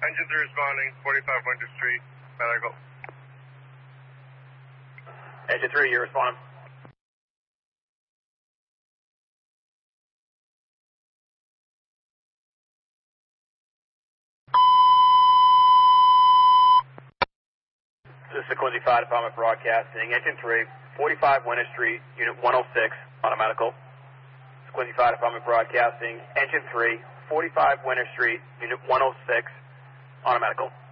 Engine 3 responding, 45 Winter Street, medical. Engine 3, you're responding. This is Sequency Fire Department broadcasting. Engine 3, 45 Winter Street, Unit 106, on a medical. Sequency Fire Department broadcasting. Engine 3, 45 Winter Street, Unit 106, on a medical.